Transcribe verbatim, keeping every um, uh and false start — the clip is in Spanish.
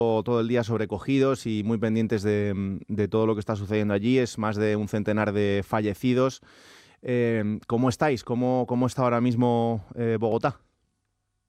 todo el día sobrecogidos y muy pendientes de, de todo lo que está sucediendo allí. Es más de un centenar de fallecidos. Eh, ¿Cómo estáis? ¿Cómo, cómo está ahora mismo eh, Bogotá?